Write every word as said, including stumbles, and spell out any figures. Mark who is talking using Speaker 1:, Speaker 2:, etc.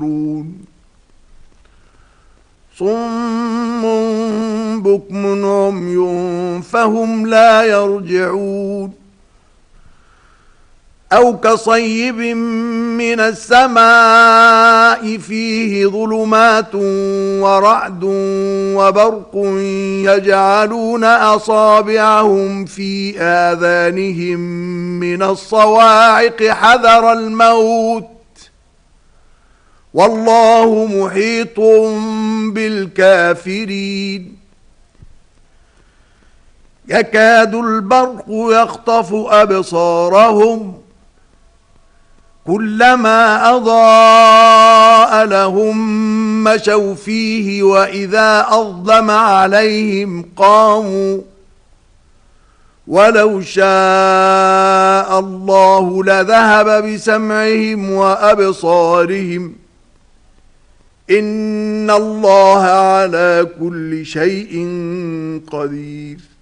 Speaker 1: صم بكم عمي فهم لا يرجعون أو كصيب من السماء فيه ظلمات ورعد وبرق يجعلون أصابعهم في آذانهم من الصواعق حذر الموت والله محيط بالكافرين يكاد البرق يخطف أبصارهم كلما أضاء لهم مشوا فيه وإذا أظلم عليهم قاموا ولو شاء الله لذهب بسمعهم وأبصارهم إن الله على كل شيء قدير